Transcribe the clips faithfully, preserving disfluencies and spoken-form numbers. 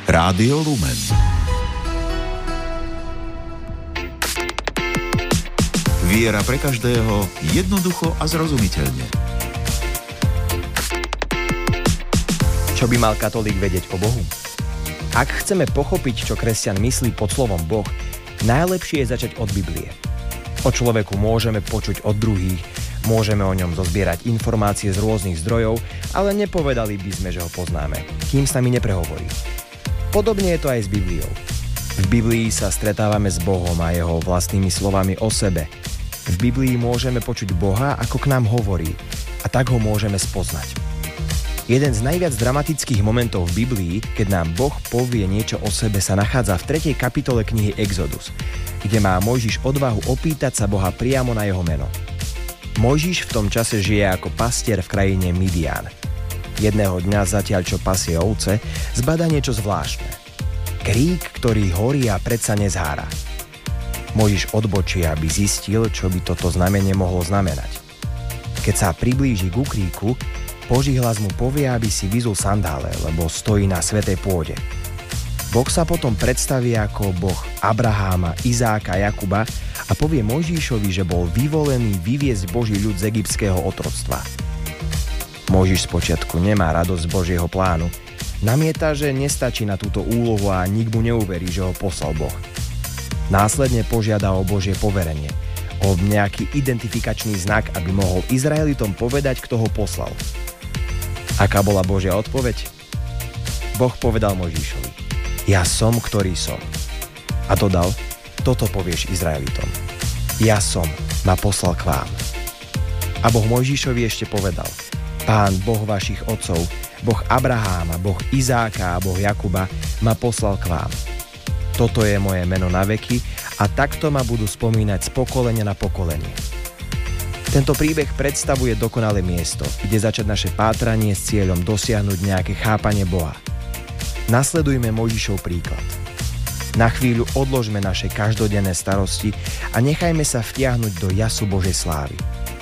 Rádio Lumen. Viera pre každého, jednoducho a zrozumiteľne. Čo by mal katolík vedieť o Bohu? Ak chceme pochopiť, čo kresťan myslí pod slovom Boh, najlepšie je začať od Biblie. O človeku môžeme počuť od druhých, môžeme o ňom zozbierať informácie z rôznych zdrojov, ale nepovedali by sme, že ho poznáme, kým s nami neprehovorí. Podobne je to aj s Bibliou. V Biblii sa stretávame s Bohom a jeho vlastnými slovami o sebe. V Biblii môžeme počuť Boha, ako k nám hovorí, a tak ho môžeme spoznať. Jeden z najviac dramatických momentov v Biblii, keď nám Boh povie niečo o sebe, sa nachádza v tretej kapitole knihy Exodus, kde má Mojžiš odvahu opýtať sa Boha priamo na jeho meno. Mojžiš v tom čase žije ako pastier v krajine Midian. Jedného dňa zatiaľ, čo pasie ovce, zbadá niečo zvláštne. Krík, ktorý horí a predsa nezhára. Mojžiš odbočí, aby zistil, čo by toto znamenie mohlo znamenať. Keď sa priblíži ku kríku, Boží hlas mu povie, aby si vyzul sandále, lebo stojí na svätej pôde. Boh sa potom predstaví ako Boh Abraháma, Izáka a Jakuba a povie Mojžišovi, že bol vyvolený vyviesť Boží ľud z egyptského otroctva. Mojžiš spočiatku nemá radosť z Božieho plánu. Namieta, že nestačí na túto úlohu a nik mu neuverí, že ho poslal Boh. Následne požiada o Božie poverenie, o nejaký identifikačný znak, aby mohol Izraelitom povedať, kto ho poslal. Aká bola Božia odpoveď? Boh povedal Mojžišovi: Ja som, ktorý som. A dodal: Toto povieš Izraelitom. Ja som ma poslal k vám. A Boh Mojžišovi ešte povedal: Pán, Boh vašich otcov, Boh Abraháma, Boh Izáka a Boh Jakuba ma poslal k vám. Toto je moje meno na veky a takto ma budú spomínať z pokolenia na pokolenie. Tento príbeh predstavuje dokonalé miesto, kde začať naše pátranie s cieľom dosiahnuť nejaké chápanie Boha. Nasledujme Mojžišov príklad. Na chvíľu odložme naše každodenné starosti a nechajme sa vtiahnuť do jasu Božej slávy.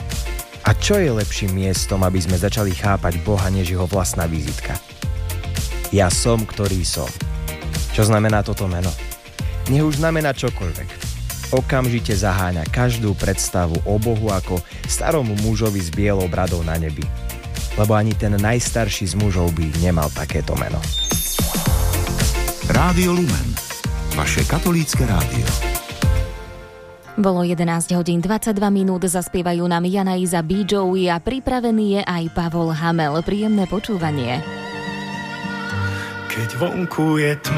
A čo je lepším miestom, aby sme začali chápať Boha, než jeho vlastná vizitka? Ja som, ktorý som. Čo znamená toto meno? Nech už znamená čokoľvek. Okamžite zaháňa každú predstavu o Bohu ako staromu mužovi s bielou bradou na nebi. Lebo ani ten najstarší z mužov by nemal takéto meno. Rádio Lumen. Vaše katolícke rádio. Bolo jedenásť hodín dvadsaťdva minút, zaspievajú nám Jana Iza, B. Joey a pripravený je aj Pavol Hamel. Príjemné počúvanie. Keď vonku je tma,